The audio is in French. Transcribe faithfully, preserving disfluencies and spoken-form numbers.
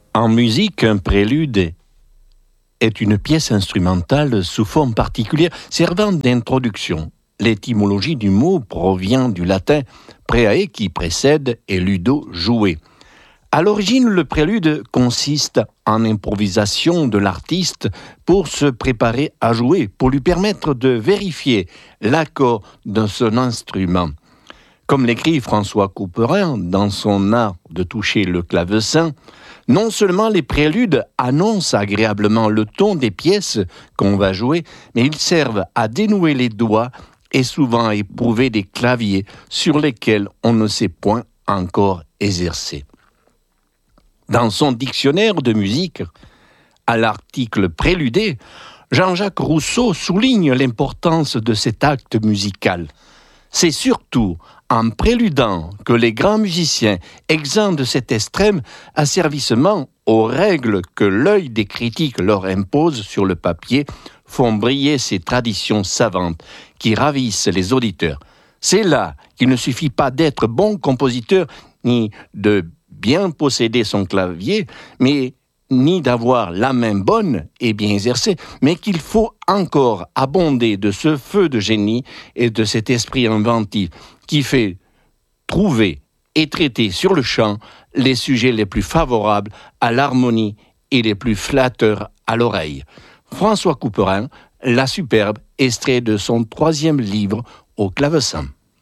En musique, un prélude est une pièce instrumentale sous forme particulière servant d'introduction. L'étymologie du mot provient du latin praeae qui précède et ludo jouer. À l'origine, le prélude consiste en improvisation de l'artiste pour se préparer à jouer, pour lui permettre de vérifier l'accord de son instrument. Comme l'écrit François Couperin dans son art de toucher le clavecin, non seulement les préludes annoncent agréablement le ton des pièces qu'on va jouer, mais ils servent à dénouer les doigts et souvent à éprouver des claviers sur lesquels on ne s'est point encore exercé. Dans son dictionnaire de musique, à l'article préludé, Jean-Jacques Rousseau souligne l'importance de cet acte musical. C'est surtout en préludant que les grands musiciens, exempts de cet extrême asservissement aux règles que l'œil des critiques leur impose sur le papier, font briller ces traditions savantes qui ravissent les auditeurs. C'est là qu'il ne suffit pas d'être bon compositeur ni de bien posséder son clavier, mais ni d'avoir la main bonne et bien exercée, mais qu'il faut encore abonder de ce feu de génie et de cet esprit inventif qui fait trouver et traiter sur le champ les sujets les plus favorables à l'harmonie et les plus flatteurs à l'oreille. François Couperin, La Superbe, extrait de son troisième livre au clavecin.